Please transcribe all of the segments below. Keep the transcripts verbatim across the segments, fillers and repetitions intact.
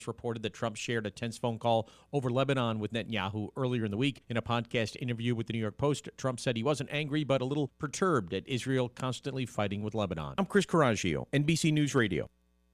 reported that Trump shared a tense phone call over Lebanon with Netanyahu earlier in the week. In a podcast interview with the New York Post, Trump said he wasn't angry but a little perturbed at Israel constantly fighting with Lebanon. I'm Chris Coraggio, N B C News Radio.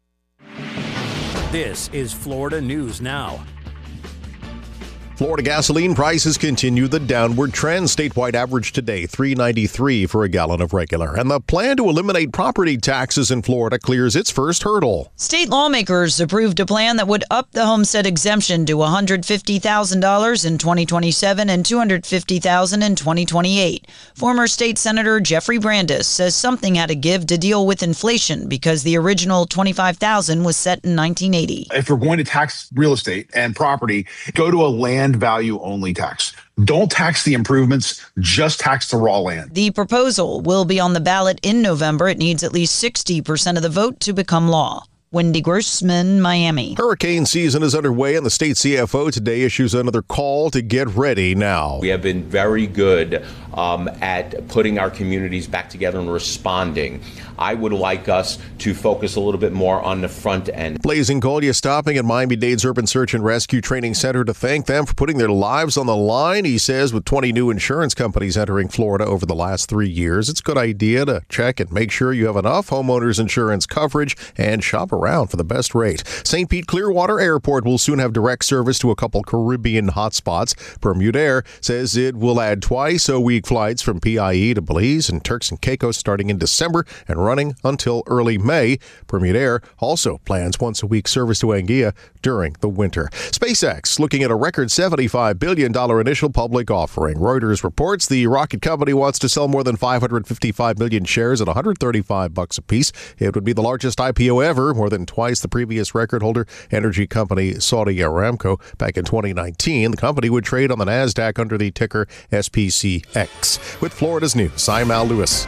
This is Florida News Now. Florida gasoline prices continue the downward trend. Statewide average today, three dollars and ninety-three cents for a gallon of regular. And the plan to eliminate property taxes in Florida clears its first hurdle. State lawmakers approved a plan that would up the homestead exemption to one hundred fifty thousand dollars in twenty twenty-seven and two hundred fifty thousand dollars in twenty twenty-eight. Former State Senator Jeffrey Brandes says something had to give to deal with inflation because the original twenty-five thousand dollars was set in nineteen eighty. If we're going to tax real estate and property, go to a land value only tax. Don't tax the improvements, just tax the raw land. The proposal will be on the ballot in November. It needs at least sixty percent of the vote to become law. Wendy Grossman, Miami. Hurricane season is underway, and the state C F O today issues another call to get ready now. We have been very good um, at putting our communities back together and responding. I would like us to focus a little bit more on the front end. Blazing Golia stopping at Miami-Dade's Urban Search and Rescue Training Center to thank them for putting their lives on the line. He says with twenty new insurance companies entering Florida over the last three years, it's a good idea to check and make sure you have enough homeowners insurance coverage and shop around for the best rate. Saint Pete Clearwater Airport will soon have direct service to a couple Caribbean hotspots. Bermuda Air says it will add twice-a-week flights from P I E to Belize and Turks and Caicos starting in December and running until early May. Bermuda Air also plans once-a-week service to Anguilla during the winter. SpaceX looking at a record seventy-five billion dollars initial public offering. Reuters reports the rocket company wants to sell more than five hundred fifty-five million shares at one hundred thirty-five bucks a piece. It would be the largest I P O ever, more than twice the previous record holder, energy company Saudi Aramco. Back in twenty nineteen, the company would trade on the NASDAQ under the ticker S P C X. With Florida's News, I'm Al Lewis.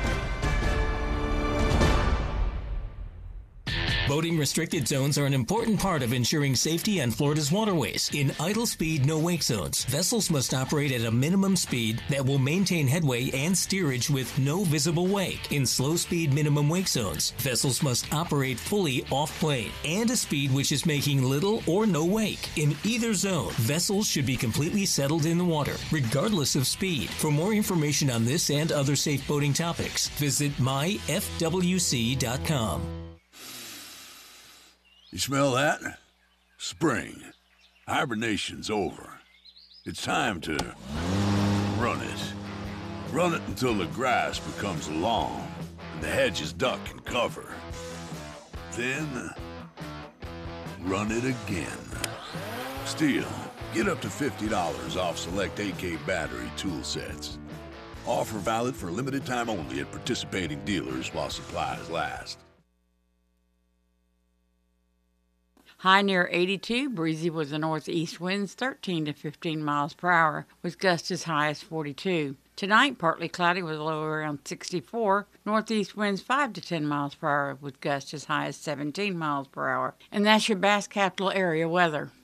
Boating restricted zones are an important part of ensuring safety on Florida's waterways. In idle speed, no wake zones, vessels must operate at a minimum speed that will maintain headway and steerage with no visible wake. In slow speed, minimum wake zones, vessels must operate fully off plane and a speed which is making little or no wake. In either zone, vessels should be completely settled in the water, regardless of speed. For more information on this and other safe boating topics, visit my f w c dot com. You smell that? Spring. Hibernation's over. It's time to run it. Run it until the grass becomes long and the hedges duck and cover. Then, run it again. Still, get up to fifty dollars off select A K battery tool sets. Offer valid for limited time only at participating dealers while supplies last. High near eighty-two, breezy was the northeast winds thirteen to fifteen miles per hour, with gusts as high as forty-two. Tonight, partly cloudy with a low around sixty-four. Northeast winds five to ten miles per hour, with gusts as high as seventeen miles per hour. And that's your Bass Capital area weather.